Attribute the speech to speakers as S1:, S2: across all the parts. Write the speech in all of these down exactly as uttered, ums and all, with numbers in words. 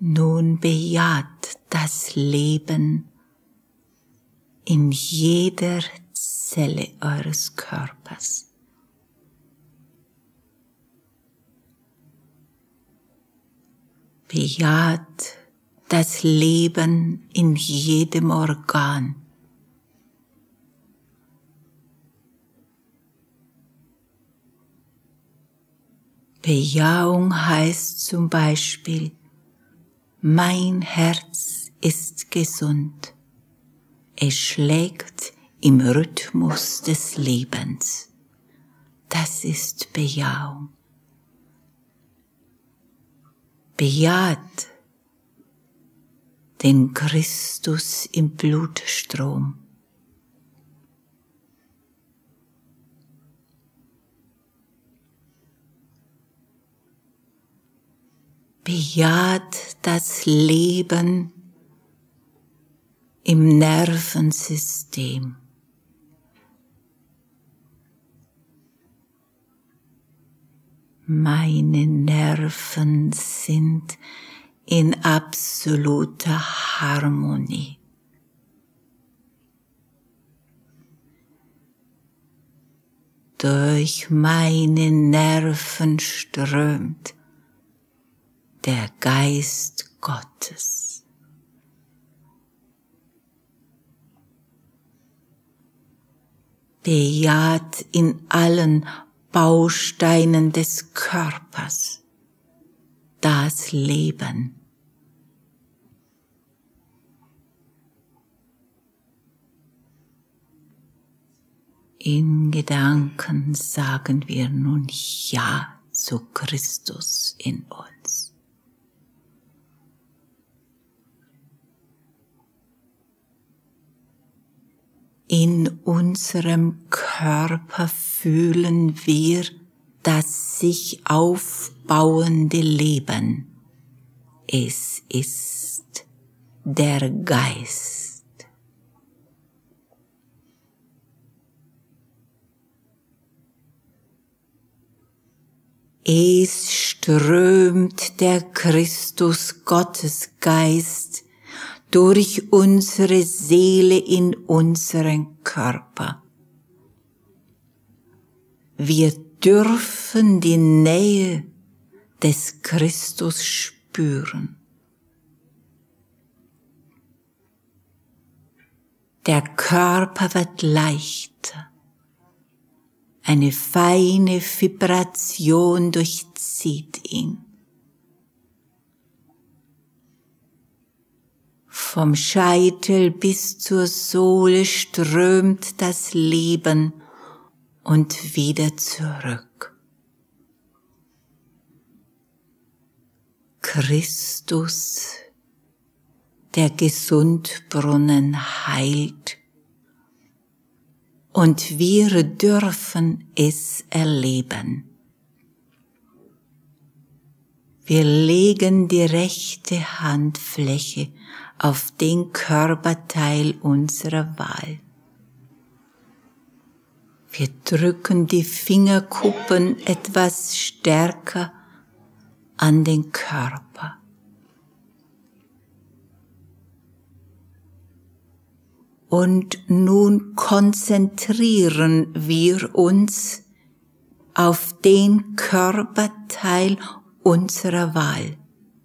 S1: Nun bejaht das Leben in jeder Zelle eures Körpers. Bejaht das Leben in jedem Organ. Bejahung heißt zum Beispiel, mein Herz ist gesund. Es schlägt im Rhythmus des Lebens. Das ist Bejahung. Bejaht den Christus im Blutstrom. Bejaht das Leben im Nervensystem. Meine Nerven sind in absoluter Harmonie. Durch meine Nerven strömt der Geist Gottes. Bejaht in allen Bausteinen des Körpers das Leben. In Gedanken sagen wir nun Ja zu Christus in uns. In unserem Körper fühlen wir das sich aufbauende Leben. Es ist der Geist. Es strömt der Christus Gottesgeist durch unsere Seele in unseren Körper. Wir dürfen die Nähe des Christus spüren. Der Körper wird leichter. Eine feine Vibration durchzieht ihn. Vom Scheitel bis zur Sohle strömt das Leben und wieder zurück. Christus, der Gesundbrunnen, heilt und wir dürfen es erleben. Wir legen die rechte Handfläche auf den Körperteil unserer Wahl. Wir drücken die Fingerkuppen etwas stärker an den Körper. Und nun konzentrieren wir uns auf den Körperteil unserer Wahl.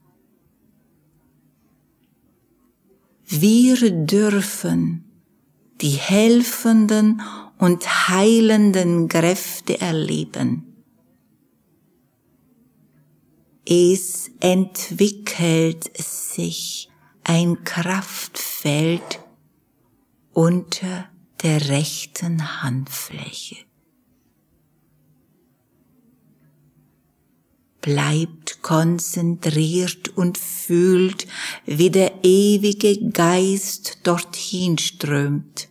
S1: Wir dürfen die helfenden und heilenden Kräfte erleben. Es entwickelt sich ein Kraftfeld unter der rechten Handfläche. Bleibt konzentriert und fühlt, wie der ewige Geist dorthin strömt.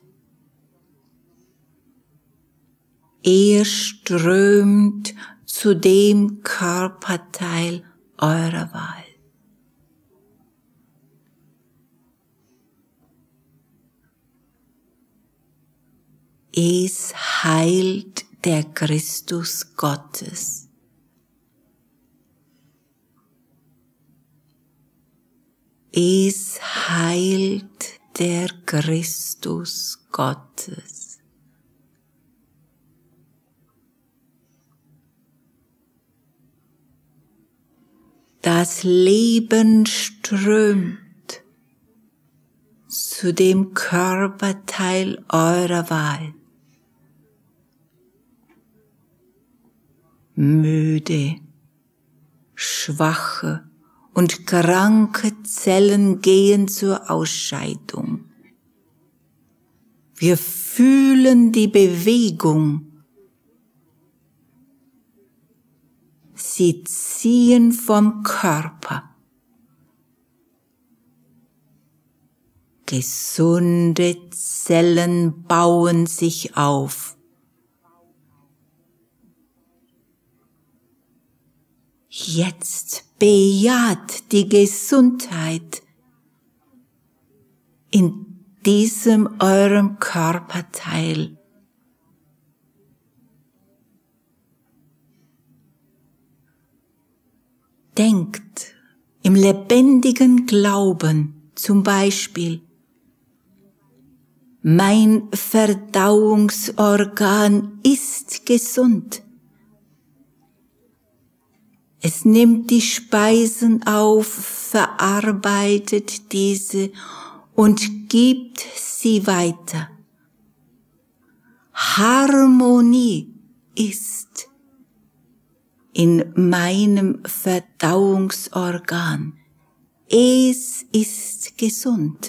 S1: Er strömt zu dem Körperteil eurer Wahl. Es heilt der Christus Gottes. Es heilt der Christus Gottes. Das Leben strömt zu dem Körperteil eurer Wahl. Müde, schwache und kranke Zellen gehen zur Ausscheidung. Wir fühlen die Bewegung. Sie ziehen vom Körper. Gesunde Zellen bauen sich auf. Jetzt bejaht die Gesundheit in diesem eurem Körperteil. Denkt im lebendigen Glauben zum Beispiel: Mein Verdauungsorgan ist gesund. Es nimmt die Speisen auf, verarbeitet diese und gibt sie weiter. Harmonie ist in meinem Verdauungsorgan. Es ist gesund.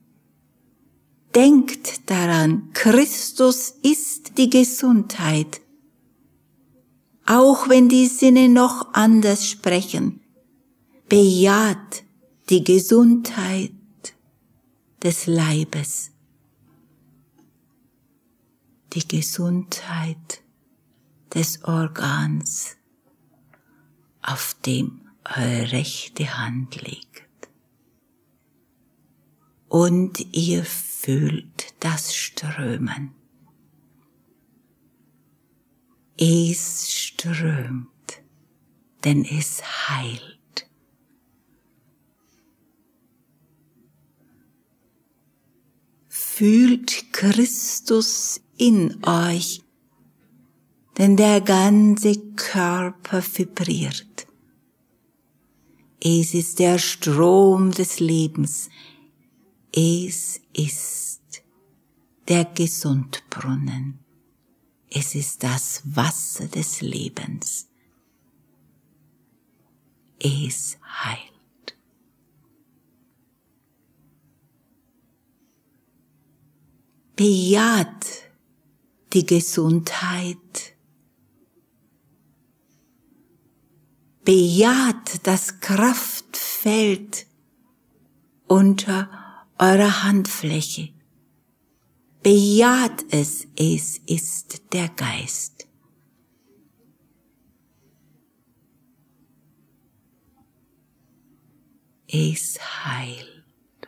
S1: Denkt daran, Christus ist die Gesundheit. Auch wenn die Sinne noch anders sprechen, bejaht die Gesundheit des Leibes, die Gesundheit des Organs, auf dem eure rechte Hand liegt. Und ihr fühlt das Strömen. Es strömt, denn es heilt. Fühlt Christus in euch, denn der ganze Körper vibriert. Es ist der Strom des Lebens. Es ist der Gesundbrunnen. Es ist das Wasser des Lebens. Es heilt. Bejaht die Gesundheit. Bejaht das Kraftfeld unter eurer Handfläche. Bejaht es, es ist der Geist. Es heilt.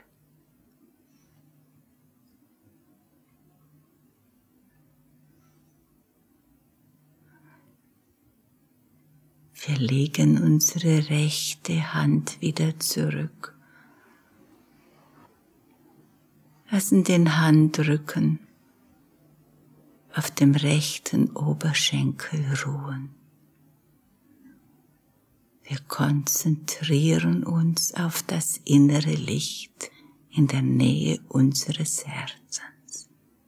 S1: Wir legen unsere rechte Hand wieder zurück. Lassen den Handrücken auf dem rechten Oberschenkel ruhen. Wir konzentrieren uns auf das innere Licht in der Nähe unseres Herzens.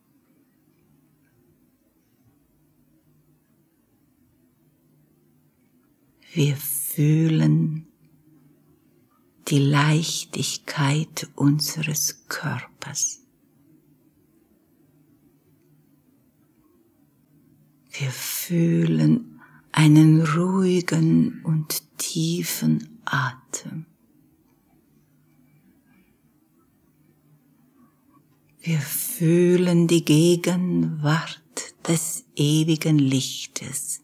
S1: Wir fühlen die Leichtigkeit unseres Körpers. Wir fühlen einen ruhigen und tiefen Atem. Wir fühlen die Gegenwart des ewigen Lichtes.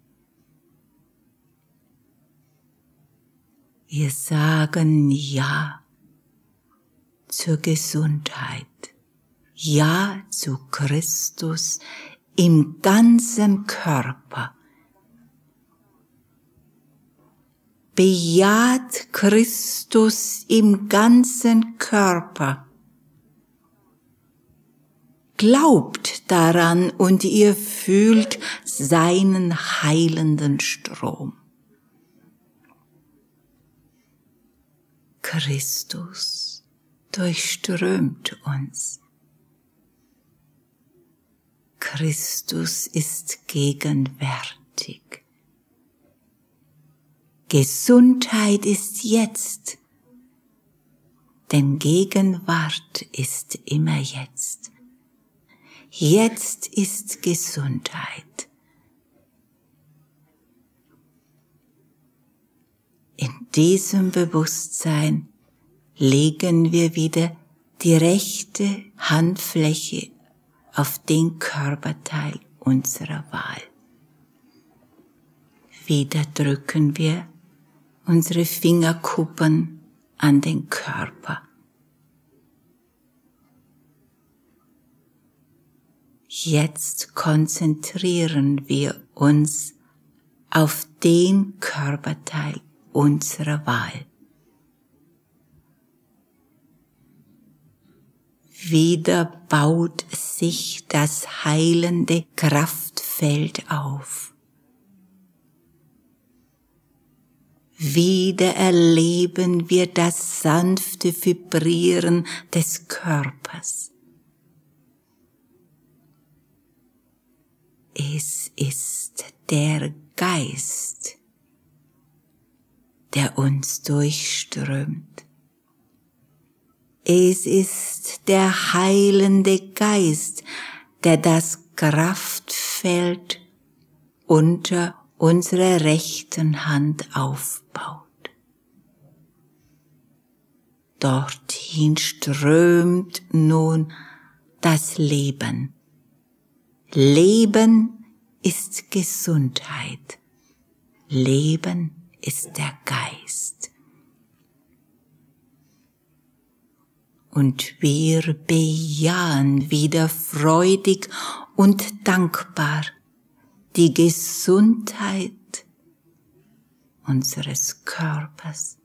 S1: Wir sagen Ja zur Gesundheit, Ja zu Christus im ganzen Körper. bejaht Christus im ganzen Körper. Glaubt daran und ihr fühlt seinen heilenden Strom. Christus durchströmt uns. Christus ist gegenwärtig. Gesundheit ist jetzt, denn Gegenwart ist immer jetzt. Jetzt ist Gesundheit. In diesem Bewusstsein legen wir wieder die rechte Handfläche auf den Körperteil unserer Wahl. Wieder drücken wir unsere Fingerkuppen an den Körper. Jetzt konzentrieren wir uns auf den Körperteil unserer Wahl. Wieder baut sich das heilende Kraftfeld auf. Wieder erleben wir das sanfte Vibrieren des Körpers. Es ist der Geist, der uns durchströmt. Es ist der heilende Geist, der das Kraftfeld unter unserer rechten Hand aufbaut. Dorthin strömt nun das Leben. Leben ist Gesundheit. Leben ist der Geist. Und wir bejahen wieder freudig und dankbar die Gesundheit unseres Körpers.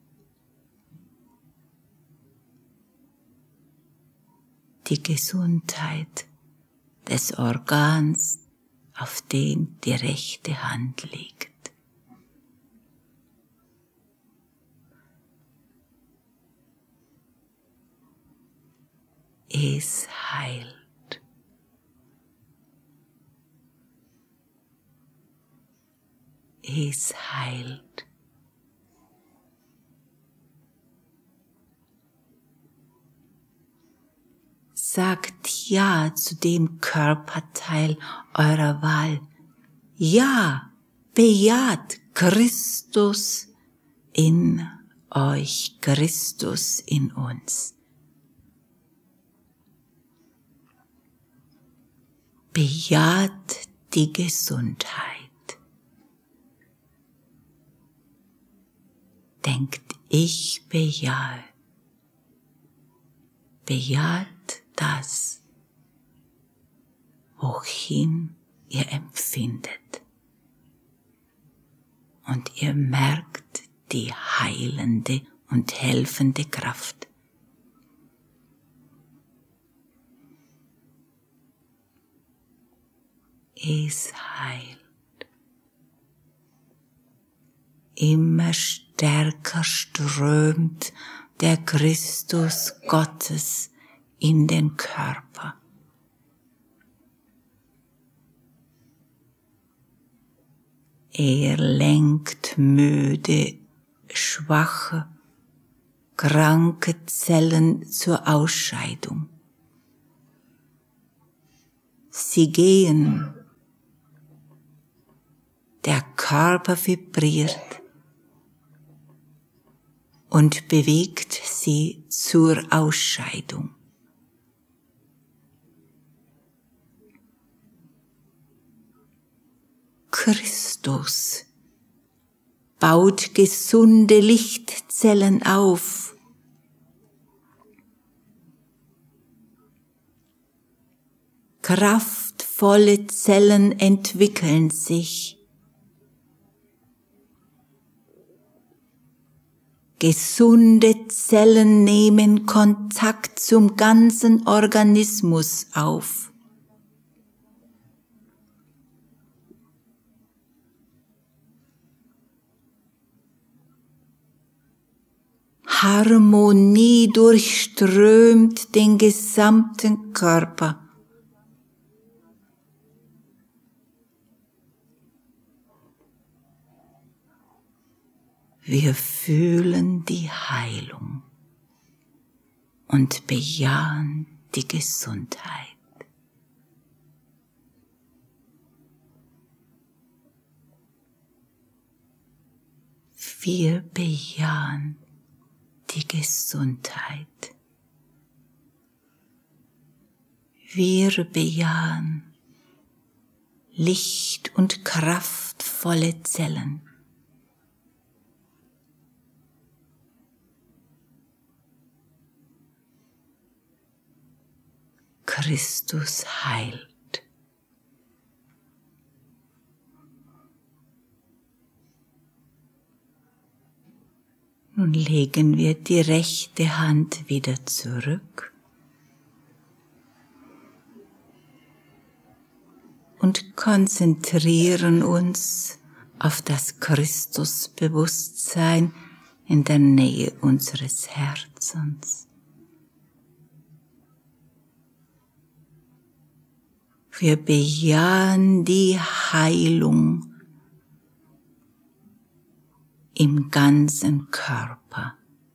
S1: Die Gesundheit des Organs, auf dem die rechte Hand liegt. Es heilt. Es heilt. Sagt Ja zu dem Körperteil eurer Wahl. Ja, bejaht Christus in euch, Christus in uns. Bejaht die Gesundheit. Denkt, ich bejahe. Bejaht das, wohin ihr empfindet. Und ihr merkt die heilende und helfende Kraft. Es heilt. Immer stärker strömt der Christus Gottes in den Körper. Er lenkt müde, schwache, kranke Zellen zur Ausscheidung. Sie gehen, der Körper vibriert und bewegt sie zur Ausscheidung. Christus baut gesunde Lichtzellen auf. Kraftvolle Zellen entwickeln sich. Gesunde Zellen nehmen Kontakt zum ganzen Organismus auf. Harmonie durchströmt den gesamten Körper. Wir fühlen die Heilung und bejahen die Gesundheit. Wir bejahen die Gesundheit. Wir bejahen Licht- und kraftvolle Zellen. Christus heilt. Nun legen wir die rechte Hand wieder zurück und konzentrieren uns auf das Christusbewusstsein in der Nähe unseres Herzens. Wir bejahen die Heilung im ganzen Körper.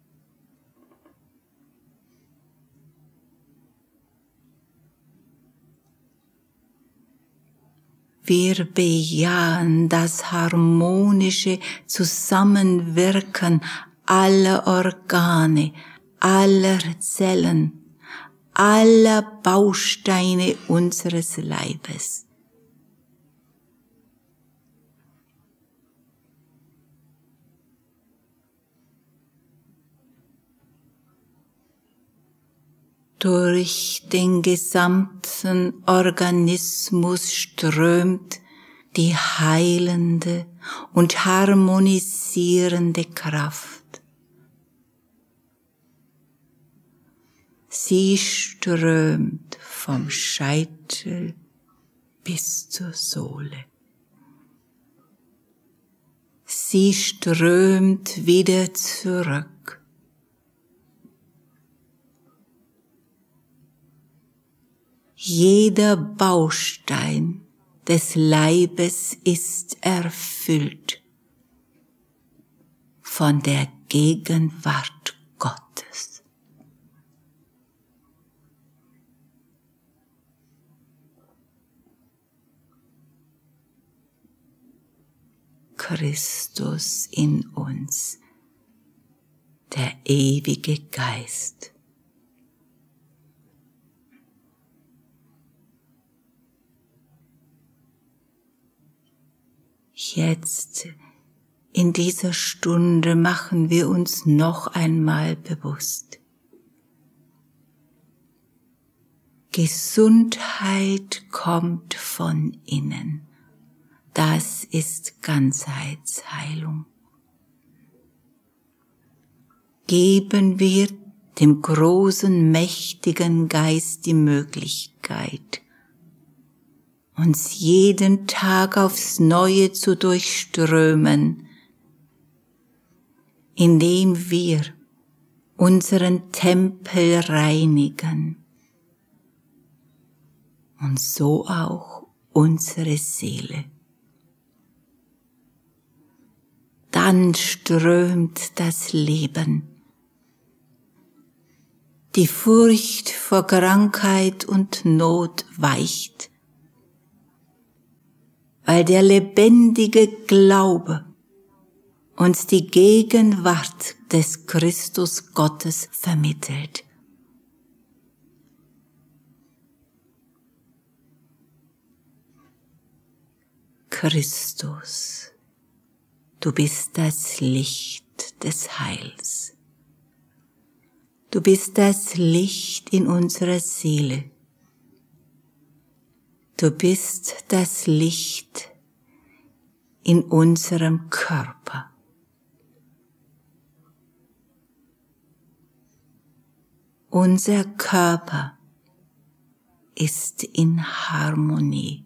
S1: Wir bejahen das harmonische Zusammenwirken aller Organe, aller Zellen, aller Bausteine unseres Leibes. Durch den gesamten Organismus strömt die heilende und harmonisierende Kraft. Sie strömt vom Scheitel bis zur Sohle. Sie strömt wieder zurück. Jeder Baustein des Leibes ist erfüllt von der Gegenwart Gottes. Christus in uns, der ewige Geist. Jetzt, in dieser Stunde, machen wir uns noch einmal bewusst: Gesundheit kommt von innen. Das ist Ganzheitsheilung. Geben wir dem großen, mächtigen Geist die Möglichkeit, uns jeden Tag aufs Neue zu durchströmen, indem wir unseren Tempel reinigen und so auch unsere Seele. Dann strömt das Leben. Die Furcht vor Krankheit und Not weicht, weil der lebendige Glaube uns die Gegenwart des Christus Gottes vermittelt. Christus, du bist das Licht des Heils. Du bist das Licht in unserer Seele. Du bist das Licht in unserem Körper. Unser Körper ist in Harmonie.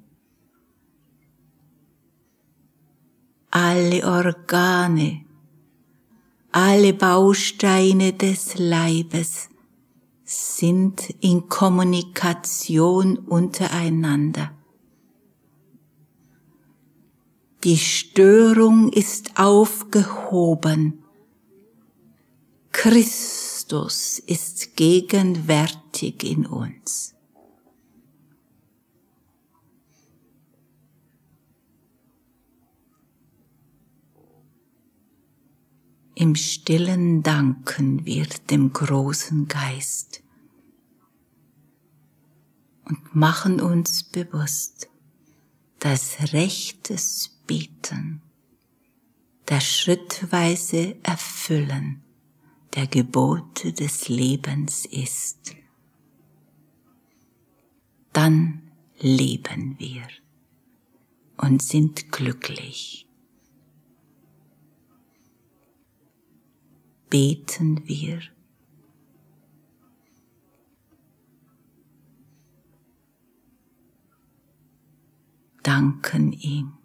S1: Alle Organe, alle Bausteine des Leibes sind in Kommunikation untereinander. Die Störung ist aufgehoben. Christus ist gegenwärtig in uns. Im Stillen danken wir dem großen Geist und machen uns bewusst, dass rechtes Bieten, das schrittweise Erfüllen der Gebote des Lebens ist. Dann leben wir und sind glücklich. Beten wir. Danken ihm.